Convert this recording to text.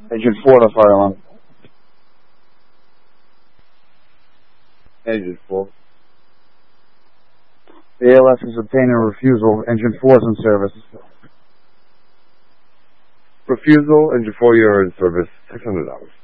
Engine 4 to fire alarm. Engine 4. The ALS is obtaining a refusal. Engine 4 is in service. Refusal, Engine 4, you're in service, $600.